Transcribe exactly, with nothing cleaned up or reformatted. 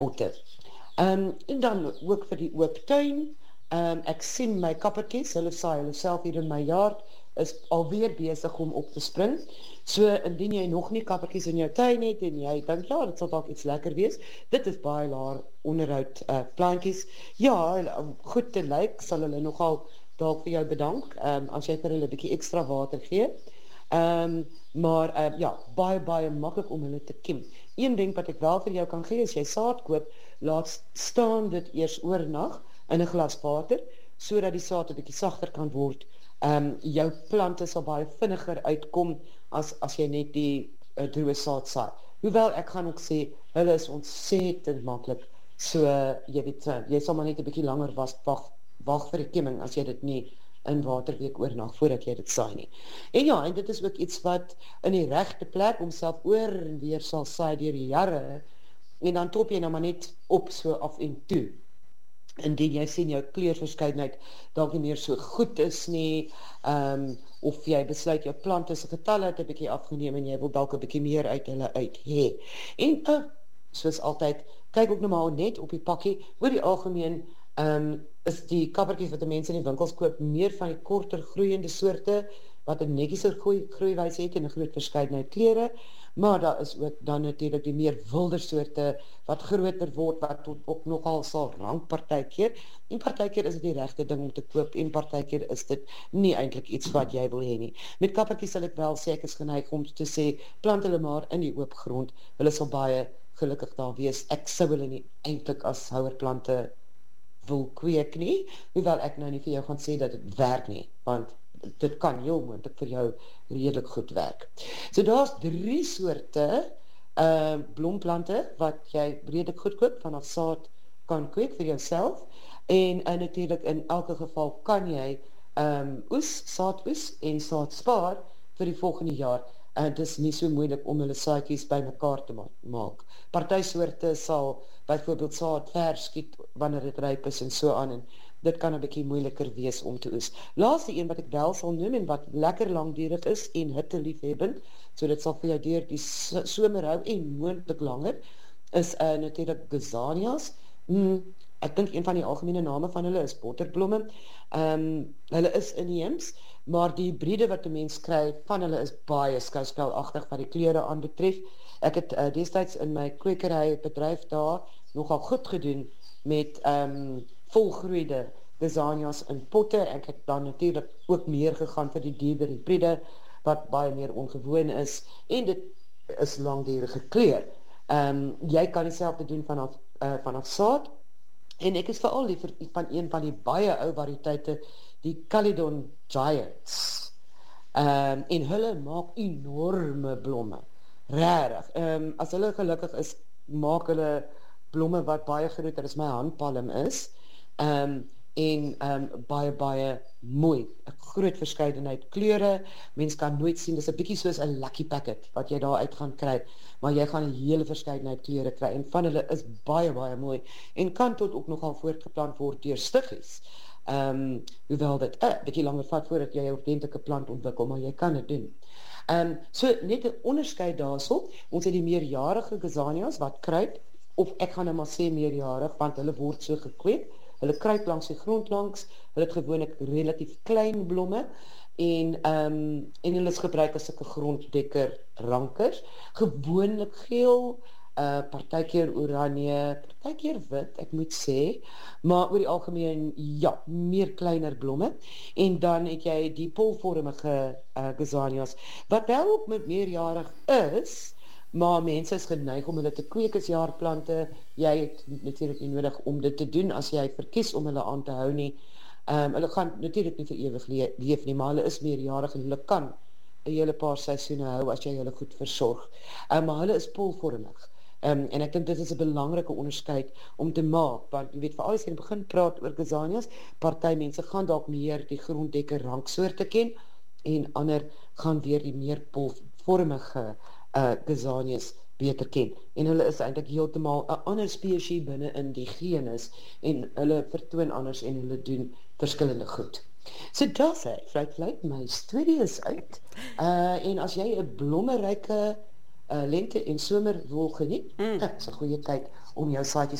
potte. Um, en dan ook vir die oop tuin. Um, ek sien my kappertjies, hulle saai hulle self hier in my yard, is alweer besig om op te spring. So, indien jy nog nie kappertjies in jou tuin het, en jy dink, ja, dit sal dalk iets lekker wees, dit is baie laar onderhoud uh, plantjies. Ja, goed te lyk, sal hulle nogal dalk vir jou bedank, um, as jy vir hulle 'n bietjie ekstra water gee. Um, maar uh, ja, baie, baie maklik om hulle te kiem. Een ding wat ek wel vir jou kan gee, as jy saad koop, laat staan dit eers oornag in 'n glas water, sodat die saad 'n bietjie sagter kan word. Um, jou plante sal baie vinniger uitkom as, as jy net die uh, droë saad saai. Hoewel ek gaan ook sê, hulle is ontsettend maklik. So, uh, jy weet, uh, jy sal maar net 'n bietjie langer was, wag, wag vir die kieming as jy dit nie in waterweek oornag voordat jy dit saai nie. En ja, en dit is ook iets wat in die regte plek homself oor en weer sal saai deur die jare, en dan top jy nou maar net op so af en toe. Indien jy sien jou kleurverskeidenheid dalk nie meer so goed is nie, um, of jy besluit jou plante se getalle het 'n bietjie afgeneem en jy wil dalk 'n bietjie meer uit hulle uit hê. En uh, soos altyd, kyk ook nou maar net op die pakkie, oor die algemeen um, is die kappertjies wat die mense in die winkels koop meer van die korter groeiende soorte wat 'n netjieser groei, groeiwyse het en 'n groot verskeidenheid kleure, maar daar is ook dan natuurlik die meer wilder soorte wat groter word, wat tot ook nogal sal rank partykeer, en partykeer is dit die regte ding om te koop, en partykeer is dit nie eintlik iets wat jy wil hê nie. Met kappertjies sal ek wel sê, ek is geneig om te sê, plant hulle maar in die oop grond, hulle sal baie gelukkig daar wees. Ek sou hulle nie eintlik as houerplante wil kweek nie, hoewel ek nou nie vir jou gaan sê dat dit werk nie, want dit kan heel moontlik vir jou redelik goed werk. So daar's drie soorte uh, blomplante wat jy redelik goed koop, vanaf saad kan kweek vir jouself, en uh, natuurlik in elke geval kan jy um, oes, saad oes en saad spaar vir die volgende jaar. En uh, dit is nie so moeilik om hulle saadjies by mekaar te ma maak. Party soorte sal byvoorbeeld saad verskiet wanneer dit ryp is en so aan, en dit kan 'n bietjie moeiliker wees om te oes. Laaste een wat ek wel sal noem en wat lekker langdurig is en hitteliefhebbend, so dit sal vir jou deur die somer hou en moontlik langer, is uh, natuurlik gazanias. Mm, ek dink een van die algemene name van hulle is botterblomme. Um, hulle is inheems, maar die hybride wat 'n mens kry van hulle is baie skouspelagtig wat die kleure aanbetref. Ek het uh, destyds in my kwekery bedryf daar nogal goed gedoen met um, volgroeide gazanias in potte. Ek het dan natuurlik ook meer gegaan vir die dierder hybride wat baie meer ongewoon is, en dit is langdurige kleur. Um, jy kan dieselfde doen vanaf, uh, vanaf saad, en ek is veral lief van een van die baie ou variëteite, die Caledon Giants. Um, en hulle maak enorme blomme, rarig. Um, as hulle gelukkig is, maak hulle blomme wat baie groter as my handpalm is, um, en um, baie, baie mooi, 'n groot verskeidenheid kleure, mens kan nooit sien, dis 'n bietjie soos 'n lucky packet, wat jy daar uit gaan kry, maar jy gaan 'n hele verskeidenheid kleure kry, en van hulle is baie, baie mooi, en kan tot ook nogal voortgeplant word deur stiggies, um, hoewel dit 'n uh, bietjie langer vat voordat jy 'n ordentlike plant ontwikkel, maar jy kan dit doen. Um, so net 'n onderskeid daarso, ons het die meerjarige gazanias wat kruip, of ek gaan nou maar sê meerjarig, want hulle word so gekweek, hulle kruip langs die grond langs, hulle het gewoonlik relatief klein blomme, en, um, en hulle is gebruik as sulke gronddekker rankers, gewoonlik geel, uh, partykeer oranje, partykeer wit, ek moet sê, maar oor die algemeen, ja, meer kleiner blomme, en dan het jy die polvormige uh, gazanias, wat wel ook met meerjarig is, maar mense is geneig om hulle te kweek as jaarplante. Jy het natuurlik nie nodig om dit te doen as jy verkies om hulle aan te hou nie. Um, hulle gaan natuurlik nie vir ewig le leef nie, maar hulle is meerjarig en hulle kan 'n hele paar seisoene hou as jy hulle goed versorg. Um, maar hulle is polvormig. Um, en ek dink dit is 'n belangrike onderskeid om te maak, want jy weet, veral as jy begin praat oor gazanias, party mense gaan dalk meer die gronddekker ranksoorte ken, en ander gaan weer die meer polvormige uh, gazanias beter ken. En hulle is eintlik heeltemal 'n ander spesies binne in die genus, en hulle vertoon anders en hulle doen verskillende goed. So daar sê, vryk vryk, my studie is uit, uh, en as jy 'n blommeryke uh, lente en somer wil geniet, mm. dit is 'n goeie tyd om jou saaitjies